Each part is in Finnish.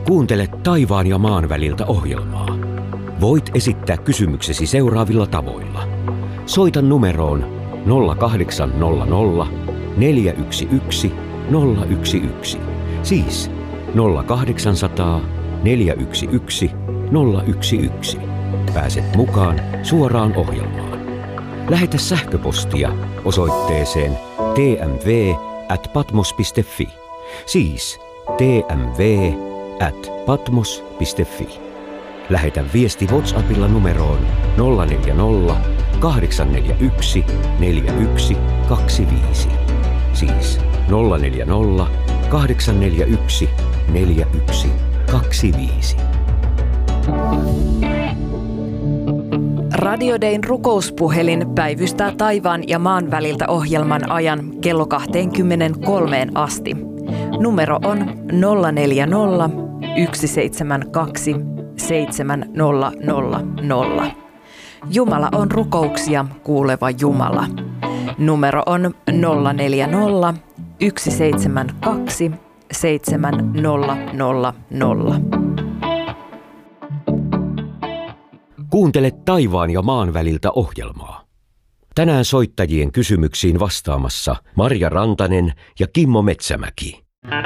Kuuntele taivaan ja maan väliltä ohjelmaa. Voit esittää kysymyksesi seuraavilla tavoilla. Soita numeroon 0800 411 011. Siis 0800 411 011. Pääset mukaan suoraan ohjelmaan. Lähetä sähköpostia osoitteeseen tmv@patmos.fi. Siis tmv@patmos.fi. Lähetä viesti WhatsAppilla numeroon 040 841 4125. Siis 040 841 4125. Radio Dayn rukouspuhelin päivystää taivaan ja maan väliltä ohjelman ajan kello 23 asti. Numero on 040 172 7000. Jumala on rukouksia kuuleva Jumala. Numero on 040 172 7000. Kuuntele taivaan ja maan väliltä ohjelmaa. Tänään soittajien kysymyksiin vastaamassa Marja Rantanen ja Kimmo Metsämäki.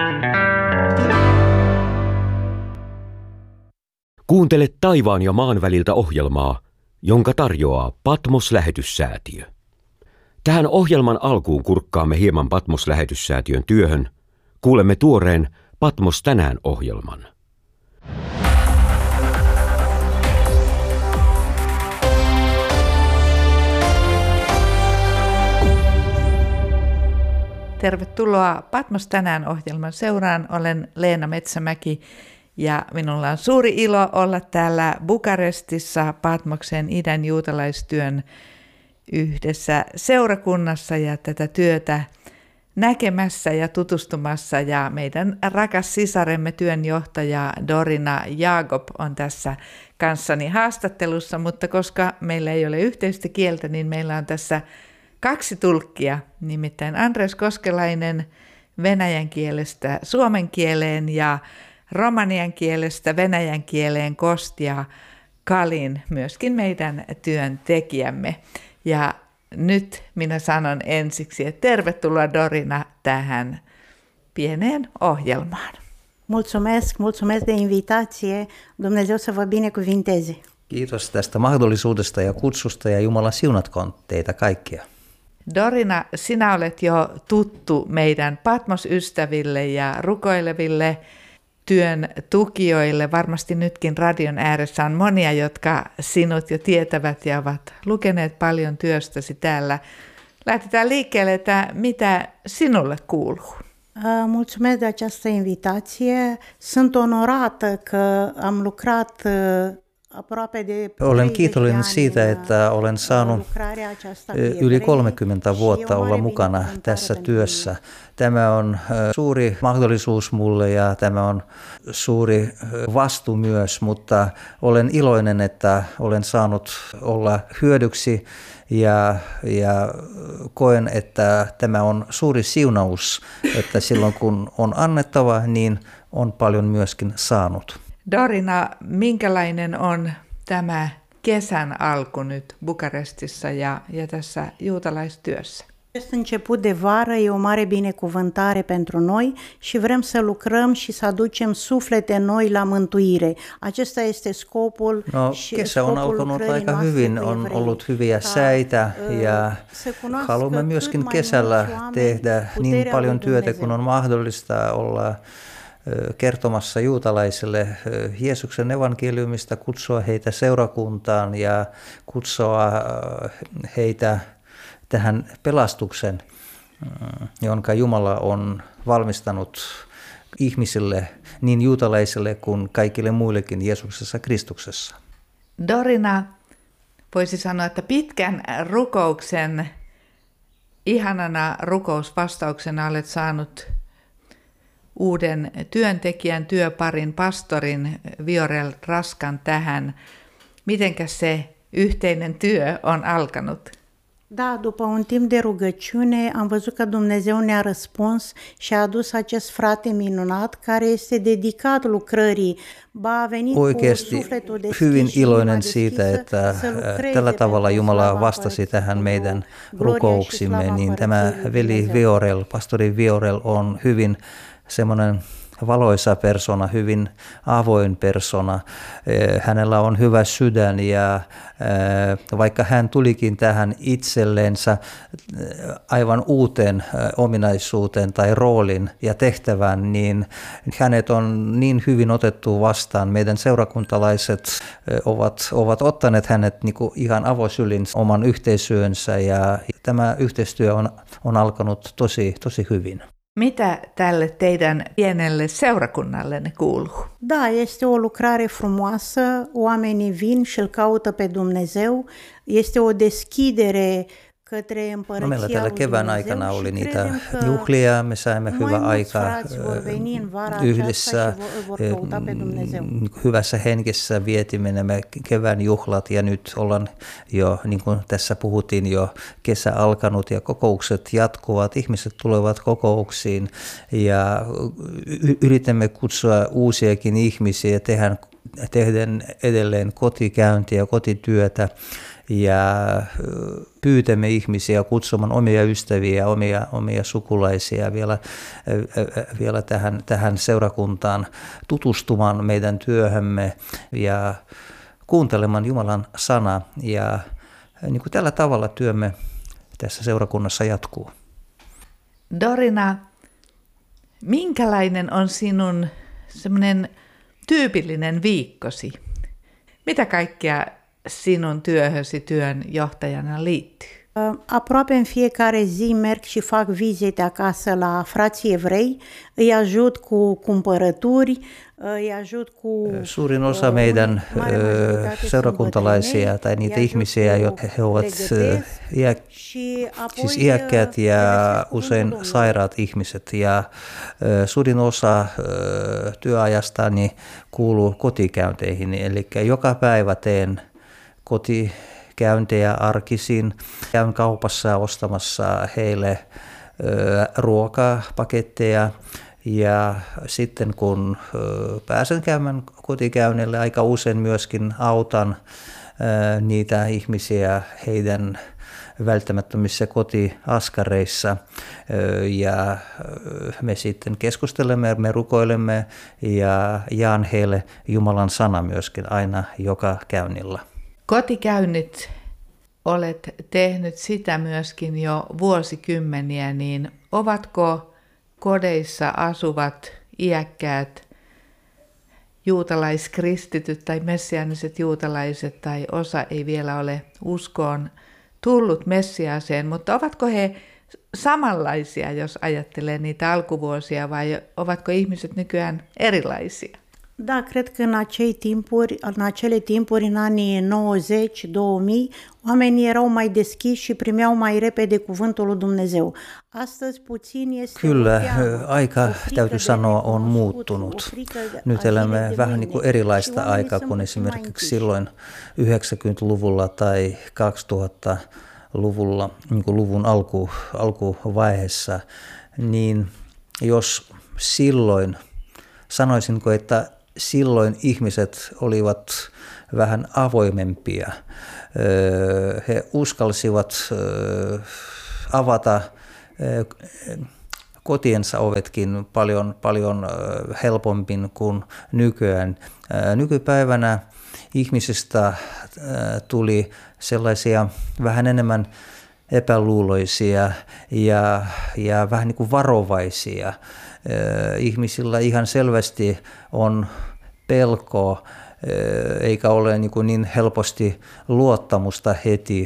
Kuuntele taivaan ja maan väliltä ohjelmaa, jonka tarjoaa Patmos-lähetyssäätiö. Tähän ohjelman alkuun kurkkaamme hieman Patmos-lähetyssäätiön työhön. Kuulemme tuoreen Patmos tänään -ohjelman. Tervetuloa Patmos tänään -ohjelman seuraan. Olen Leena Metsämäki ja minulla on suuri ilo olla täällä Bukarestissa Patmoksen idän juutalaistyön yhdessä seurakunnassa ja tätä työtä näkemässä ja tutustumassa. Ja meidän rakas sisaremme työnjohtaja Dorina Jagob on tässä kanssani haastattelussa, mutta koska meillä ei ole yhteistä kieltä, niin meillä on tässä 2 tulkkia, nimittäin Andres Koskelainen venäjän kielestä suomen kieleen ja romanian kielestä venäjän kieleen Kostja Kalin, myöskin meidän työntekijämme. Ja nyt minä sanon ensiksi, että tervetuloa Dorina tähän pieneen ohjelmaan. Mulțumesc de invitație. Dumnezeu să vă binecuvinteze. Kiitos tästä mahdollisuudesta ja kutsusta ja Jumala siunatkoon teitä kaikkia. Dorina, sinä olet jo tuttu meidän Patmos-ystäville ja rukoileville työn tukijoille. Varmasti nytkin radion ääressä on monia, jotka sinut jo tietävät ja ovat lukeneet paljon työstäsi täällä. Lähdetään liikkeelle, että mitä sinulle kuuluu? Mulțumesc de această invitație. Sunt onorată că am lucrat aproape de... Olen kiitollinen siitä, että olen saanut yli 30 vuotta olla mukana tässä työssä. Tämä on suuri mahdollisuus mulle ja tämä on suuri vastuu myös, mutta olen iloinen, että olen saanut olla hyödyksi ja koen, että tämä on suuri siunaus, että silloin kun on annettava, niin on paljon myöskin saanut. Dorina, minkälainen on tämä kesän alku nyt Bukarestissa ja tässä juutalaistyössä? Acest început de vară e o mare binecuvântare pentru noi și vrem să lucrăm și să aducem suflete noi la mântuire. Acesta este scopul. Kesä on alkanut aika hyvin, on ollut hyviä säitä ja haluamme myöskin kesällä tehdä niin paljon työtä kuin on mahdollista, olla kertomassa juutalaisille Jeesuksen evankeliumista, kutsua heitä seurakuntaan ja kutsua heitä tähän pelastuksen, jonka Jumala on valmistanut ihmisille, niin juutalaisille kuin kaikille muillekin Jeesuksessa Kristuksessa. Dorina, voisi sanoa, että pitkän rukouksen ihanana rukousvastauksena olet saanut uuden työntekijän, työparin, pastorin Viorel Raskan tähän. Mitenkäs se yhteinen työ on alkanut? Da, după un timp de rugăciune am văzut că Dumnezeu ne-a răspuns și a adus acest frate minunat care este dedicat lucrării. Oikeasti hyvin iloinen siitä, että tällä tavalla Jumala vastasi tähän meidän rukouksimme, niin tämä veli Viorel, pastori Viorel on hyvin semmoinen valoisa persona, hyvin avoin persona. Hänellä on hyvä sydän ja vaikka hän tulikin tähän itsellensä aivan uuteen ominaisuuteen tai roolin ja tehtävään, niin hänet on niin hyvin otettu vastaan. Meidän seurakuntalaiset ovat ottaneet hänet niin kuin ihan avosylin oman yhteisöönsä ja tämä yhteistyö on alkanut tosi hyvin. Mitä tälle teidän pienelle seurakunnallenne kuuluu? Da, este o lucrare frumoasă, oamenii vin și îl caută pe Dumnezeu, este o deschidere către împărăția meillä tällä lui kevään Dumnezeu aikana oli și niitä credem că juhlia, me saimme mai hyvää mulți aikaa frați vor veni în vara yhdessä, aceasta și îl vor căuta pe Dumnezeu. hyvässä henkessä vietimme nämä kevään juhlat ja nyt ollaan jo, niin kuin tässä puhuttiin, jo kesä alkanut ja kokoukset jatkuvat, ihmiset tulevat kokouksiin ja yritämme kutsua uusiakin ihmisiä, tehdään edelleen kotikäyntiä ja kotityötä. Ja pyytämme ihmisiä kutsumaan omia ystäviä, omia sukulaisia vielä tähän seurakuntaan tutustumaan meidän työhömme ja kuuntelemaan Jumalan sanaa. Ja niin kuin tällä tavalla työmme tässä seurakunnassa jatkuu. Dorina, minkälainen on sinun semmoinen tyypillinen viikkosi? Mitä kaikkea sinun työhösi työnjohtajana liittyy? Aproape în fiecare zi merg și fac vizite acasă la frații evrei, îi ajut cu cumpărături, îi ajut cu... Suurin osa meidän seurakuntalaisia tai niitä ihmisiä, jotka he ovat siis iäkkäät ja usein sairaat ihmiset. Ja suurin osa työajastani kuuluu kotikäynteihin, eli joka päivä teen kotikäyntejä arkisin. Käyn kaupassa ostamassa heille ruokapaketteja ja sitten kun pääsen käymään kotikäynnille, aika usein myöskin autan niitä ihmisiä heidän välttämättömissä kotiaskareissa ja me sitten keskustelemme, me rukoilemme ja jaan heille Jumalan sana myöskin aina joka käynnillä. Kotikäynnit, olet tehnyt sitä myöskin jo vuosikymmeniä, niin ovatko kodeissa asuvat iäkkäät juutalaiskristityt tai messiaaniset juutalaiset tai osa ei vielä ole uskoon tullut Messiaaseen, mutta ovatko he samanlaisia, jos ajattelee niitä alkuvuosia, vai ovatko ihmiset nykyään erilaisia? Da, cred că în acele timpuri, în anii 90-2000, oamenii erau mai deschiși și primeau mai repede cuvântul lui Dumnezeu. Astăzi puțin este... Kyllä, aika täytyy sanoa on muuttunut. Nyt elämme vähän niin kuin erilaista aikaa kuin esimerkiksi silloin 90-luvulla tai 2000-luvulla, niin kuin luvun alkuvaiheessa. Niin jos silloin, sanoisinko, että silloin ihmiset olivat vähän avoimempia. He uskalsivat avata kotiensa ovetkin paljon helpommin kuin nykyään. Nykypäivänä ihmisistä tuli sellaisia vähän enemmän epäluuloisia ja vähän niin kuin varovaisia. Ihmisillä ihan selvästi on pelkoa, eikä ole niin helposti luottamusta heti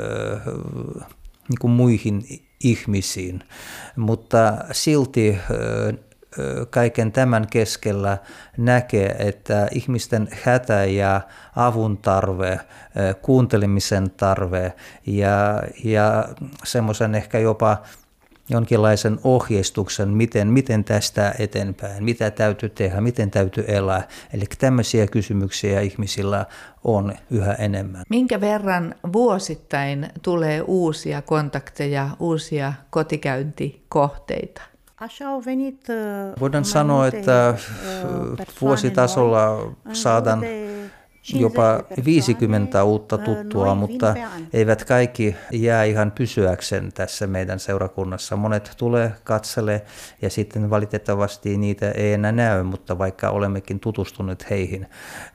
niin kuin muihin ihmisiin. Mutta silti kaiken tämän keskellä näkee, että ihmisten hätä ja avun tarve, kuuntelemisen tarve ja semmoisen ehkä jopa jonkinlaisen ohjeistuksen, miten tästä eteenpäin, mitä täytyy tehdä, miten täytyy elää. Eli tämmöisiä kysymyksiä ihmisillä on yhä enemmän. Minkä verran vuosittain tulee uusia kontakteja, uusia kotikäyntikohteita? Voidaan sanoa, että vuositasolla saadaan jopa 50 uutta tuttua, mutta eivät kaikki jää ihan pysyäkseen tässä meidän seurakunnassa. Monet tulee katselemaan ja sitten valitettavasti niitä ei enää näy, mutta vaikka olemmekin tutustuneet heihin.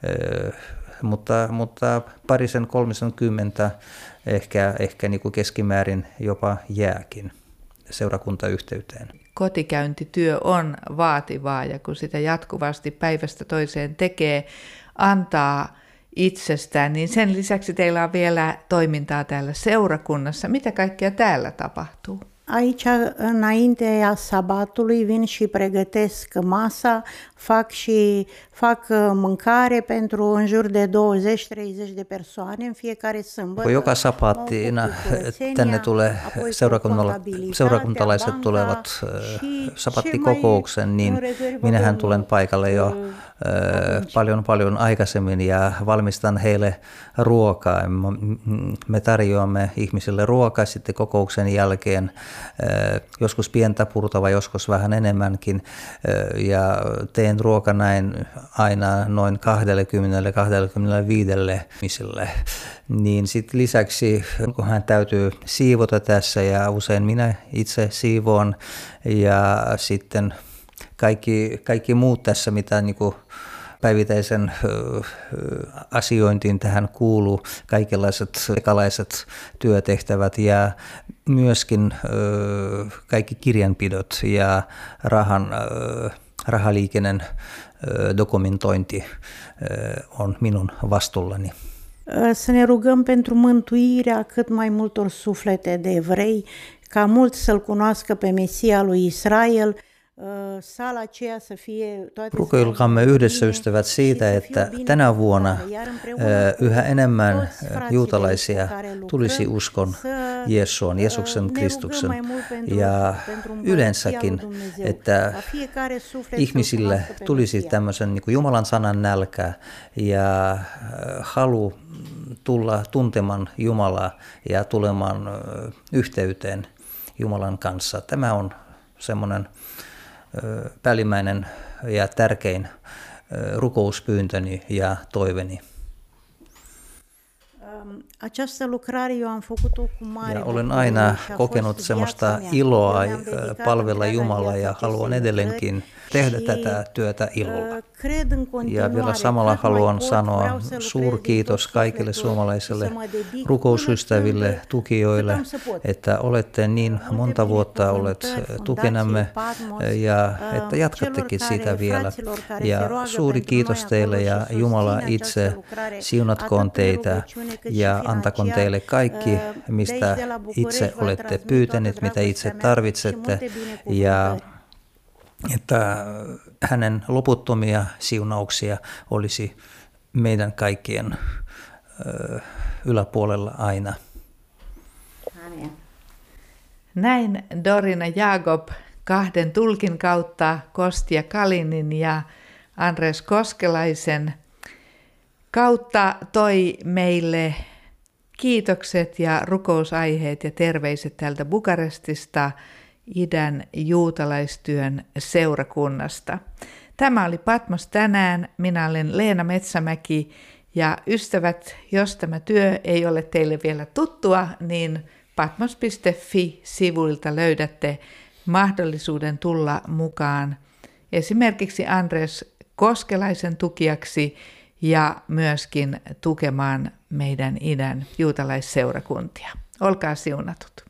Mutta 230 ehkä niin kuin keskimäärin jopa jääkin seurakuntayhteyteen. Kotikäyntityö on vaativaa ja kun sitä jatkuvasti päivästä toiseen tekee, antaa itsestään, niin sen lisäksi teillä on vielä toimintaa täällä seurakunnassa. Mitä kaikkea täällä tapahtuu? Aici, înaintea sabatului, vin și pregătesc masa, fac mâncare pentru în jur de 20-30 de persoane în fiecare sâmbătă. Joka sabattina tänne tulee seurakuntalaiset tulevat sabattikokoukseen, niin minähän tulen paikalle jo paljon aikaisemmin ja valmistan heille ruokaa. Me tarjoamme ihmisille ruokaa sitten kokouksen jälkeen, joskus pientä purtavaa, joskus vähän enemmänkin, ja teen ruoka näin aina noin 20-25 ihmisille. Niin sitten lisäksi, kun hän täytyy siivota tässä ja usein minä itse siivoon ja sitten kaikki muut tässä, mitä niin päivittäisen asiointiin tähän kuuluu, kaikenlaiset työtehtävät ja myöskin kaikki kirjanpidot ja rahaliikenteen dokumentointi on minun vastuullani. Să ne rugăm pentru mântuirea cât mai multor suflete de evrei, ca mulți să-L cunoască pe Mesia lui Israel. Rukoilkaamme yhdessä, ystävät, siitä, että tänä vuonna yhä enemmän juutalaisia tulisi uskon Jeesuksen Kristuksen ja yleensäkin, että ihmisille tulisi tämmöisen niin kuin Jumalan sanan nälkä ja halu tulla tuntemaan Jumalaa ja tulemaan yhteyteen Jumalan kanssa. Tämä on semmoinen päällimmäinen ja tärkein rukouspyyntöni ja toiveni. Ja olen aina kokenut semmoista iloa palvella Jumalaa ja haluan edelleenkin tehdä tätä työtä ilolla. Ja vielä samalla haluan sanoa suurkiitos kaikille suomalaisille rukousystäville, tukijoille, että olette niin monta vuotta olleet tukenamme ja että jatkattekin sitä vielä. Ja suuri kiitos teille ja Jumala itse siunatkoon teitä ja antakoon teille kaikki, mistä itse olette pyytäneet, mitä itse tarvitsette ja että hänen loputtomia siunauksia olisi meidän kaikkien yläpuolella aina. Näin Dorina Jakob kahden tulkin kautta, Kostia Kalinin ja Andres Koskelaisen kautta toi meille kiitokset ja rukousaiheet ja terveiset täältä Bukarestista, idän juutalaistyön seurakunnasta. Tämä oli Patmos tänään. Minä olen Leena Metsämäki ja ystävät, jos tämä työ ei ole teille vielä tuttua, niin patmos.fi-sivuilta löydätte mahdollisuuden tulla mukaan esimerkiksi Andres Koskelaisen tukijaksi ja myöskin tukemaan meidän idän juutalaisseurakuntia. Olkaa siunatut.